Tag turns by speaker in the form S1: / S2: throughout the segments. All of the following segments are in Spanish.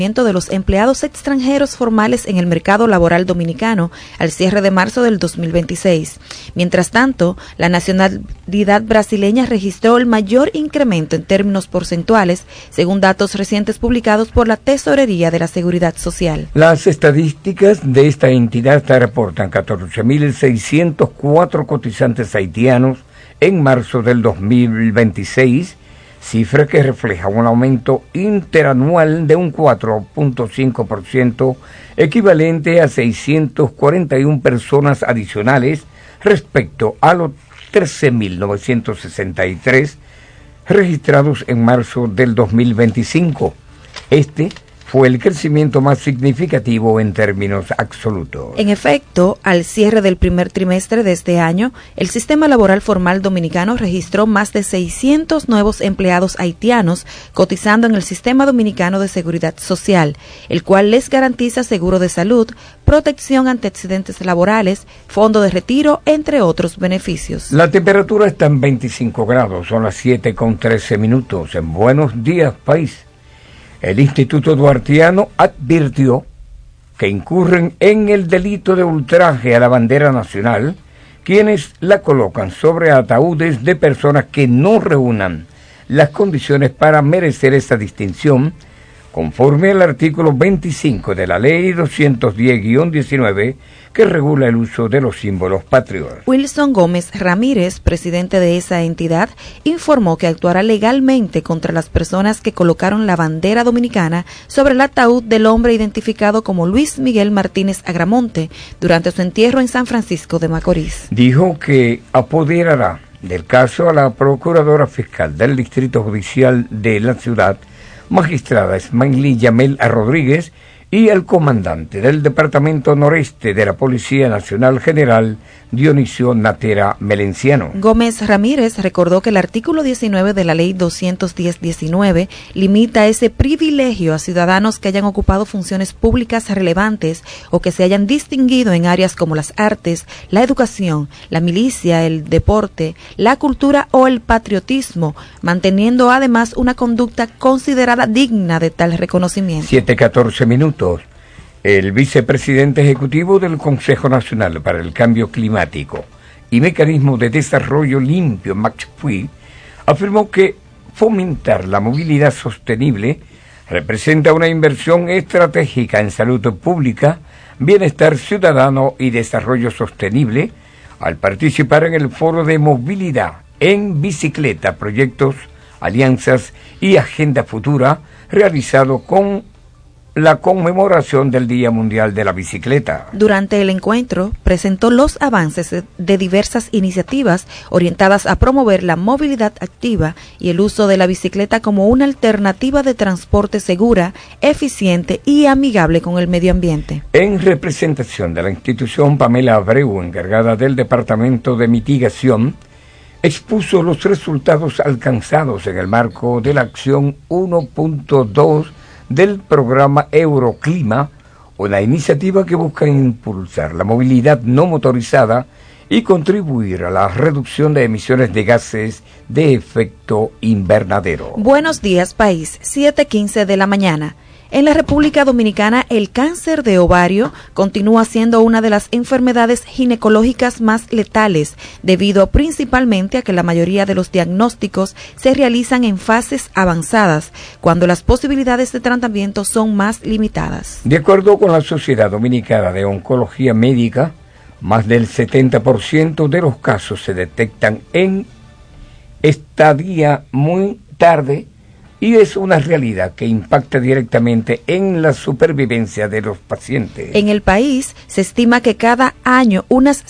S1: de los empleados extranjeros formales en el mercado laboral dominicano al cierre de marzo del 2026. Mientras tanto, la nacionalidad brasileña registró el mayor incremento en términos porcentuales, según datos recientes publicados por la Tesorería de la Seguridad Social.
S2: Las estadísticas de esta entidad reportan 14.604 cotizantes haitianos en marzo del 2026, cifra que refleja un aumento interanual de un 4.5%, equivalente a 641 personas adicionales respecto a los 13.963 registrados en marzo del 2025. Este fue el crecimiento más significativo en términos absolutos.
S1: En efecto, al cierre del primer trimestre de este año, el sistema laboral formal dominicano registró más de 600 nuevos empleados haitianos cotizando en el Sistema Dominicano de Seguridad Social, el cual les garantiza seguro de salud, protección ante accidentes laborales, fondo de retiro, entre otros beneficios.
S2: La temperatura está en 25 grados, son las 7:13. En Buenos Días, País. El Instituto Duartiano advirtió que incurren en el delito de ultraje a la bandera nacional quienes la colocan sobre ataúdes de personas que no reúnan las condiciones para merecer esta distinción, conforme al artículo 25 de la Ley 210-19, que regula el uso de los símbolos patrios.
S1: Wilson Gómez Ramírez, presidente de esa entidad, informó que actuará legalmente contra las personas que colocaron la bandera dominicana sobre el ataúd del hombre identificado como Luis Miguel Martínez Agramonte durante su entierro en San Francisco de Macorís.
S2: Dijo que apoderará del caso a la procuradora fiscal del Distrito Judicial de la ciudad, magistrada Ismaili Yamel Rodríguez, y el comandante del Departamento Noreste de la Policía Nacional General, Dionisio Natera Melenciano.
S1: Gómez Ramírez recordó que el artículo 19 de la Ley 210-19 limita ese privilegio a ciudadanos que hayan ocupado funciones públicas relevantes o que se hayan distinguido en áreas como las artes, la educación, la milicia, el deporte, la cultura o el patriotismo, manteniendo además una conducta considerada digna de tal reconocimiento.
S2: 7:14. El vicepresidente ejecutivo del Consejo Nacional para el Cambio Climático y Mecanismo de Desarrollo Limpio, Max Pui, afirmó que fomentar la movilidad sostenible representa una inversión estratégica en salud pública, bienestar ciudadano y desarrollo sostenible, al participar en el Foro de Movilidad en Bicicleta, Proyectos, Alianzas y Agenda Futura, realizado con la conmemoración del Día Mundial de la Bicicleta.
S1: Durante el encuentro, presentó los avances de diversas iniciativas orientadas a promover la movilidad activa y el uso de la bicicleta como una alternativa de transporte segura, eficiente y amigable con el medio ambiente.
S2: En representación de la institución, Pamela Abreu, encargada del Departamento de Mitigación, expuso los resultados alcanzados en el marco de la acción 1.2 del programa Euroclima, una iniciativa que busca impulsar la movilidad no motorizada y contribuir a la reducción de emisiones de gases de efecto invernadero.
S1: Buenos días, país. 7:15 de la mañana. En la República Dominicana, el cáncer de ovario continúa siendo una de las enfermedades ginecológicas más letales, debido principalmente a que la mayoría de los diagnósticos se realizan en fases avanzadas, cuando las posibilidades de tratamiento son más limitadas.
S2: De acuerdo con la Sociedad Dominicana de Oncología Médica, más del 70% de los casos se detectan en estadia muy tarde, y es una realidad que impacta directamente en la supervivencia de los pacientes.
S1: En el país se estima que cada año unas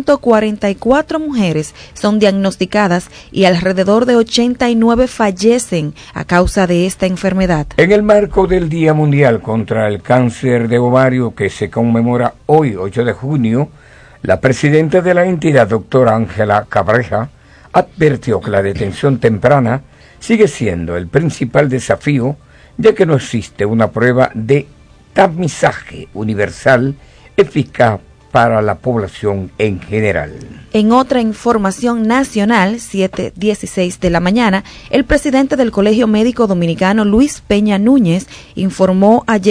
S1: 144 mujeres son diagnosticadas y alrededor de 89 fallecen a causa de esta enfermedad.
S2: En el marco del Día Mundial contra el Cáncer de Ovario, que se conmemora hoy, 8 de junio, la presidenta de la entidad, doctora Ángela Cabreja, advirtió que la detención temprana sigue siendo el principal desafío, ya que no existe una prueba de tamizaje universal eficaz para la población en general.
S1: En otra información nacional, 7:16 de la mañana, el presidente del Colegio Médico Dominicano, Luis Peña Núñez, informó ayer